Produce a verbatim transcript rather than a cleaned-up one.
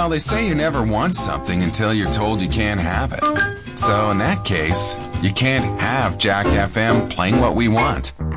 Well, they say you never want something until you're told you can't have it. So in that case, you can't have Jack F M playing what we want.